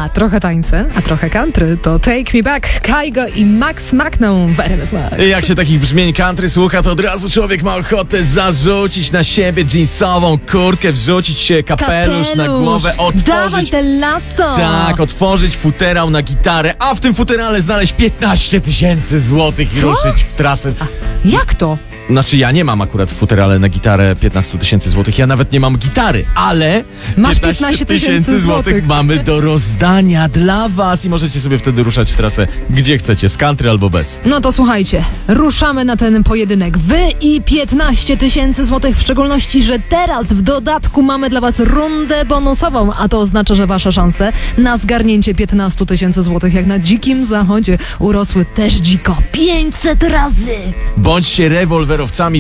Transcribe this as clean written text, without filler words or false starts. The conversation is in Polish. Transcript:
trochę tańce, a trochę country. To Take Me Back, Kygo i Max Magną w RMF Max. Jak się takich brzmień country słucha, to od razu człowiek ma ochotę zarzucić na siebie jeansową kurtkę, wrzucić się kapelusz na głowę, Dawaj otworzyć... te lasso! Tak, otworzyć futerał na gitarę, a w tym futerale znaleźć 15 000 złotych i Co? ruszyć w trasę. Jak to? Znaczy, ja nie mam akurat w futerale na gitarę 15 000 złotych, ja nawet nie mam gitary, ale Masz 15 15 000 złotych złotych mamy do rozdania dla was i możecie sobie wtedy ruszać w trasę gdzie chcecie, z country albo bez. No to słuchajcie, ruszamy na ten pojedynek. Wy i 15 000 złotych, w szczególności, że teraz w dodatku mamy dla was rundę bonusową, a to oznacza, że wasze szanse na zgarnięcie 15 000 złotych jak na dzikim zachodzie urosły też dziko 500 razy. Bądźcie rewolwerowcami